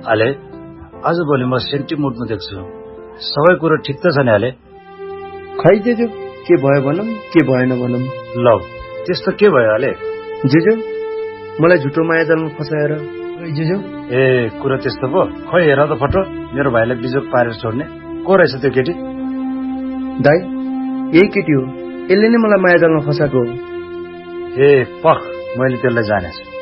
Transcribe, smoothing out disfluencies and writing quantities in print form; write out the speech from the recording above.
आले आजभोलि म सेन्टी मुडमा देख्छु सबै कुरा ठिक त छ नि आले खै जेजु के भयो भनौँ के भएन भनौँ ल त्यस्तो के भयो आले जेजु मलाई झुटो माया जालमा फसाएर जेजु ए कुरा त्यस्तो पो खै हेर त फोटो मेरो भाइलाई बिजोग पारेर छोड्ने को रहेछ त्यो केटी दाइ यही केटी हो यसले नै मलाई माया जालमा फसाएको हो ए पख मैले त्यसलाई जानेछु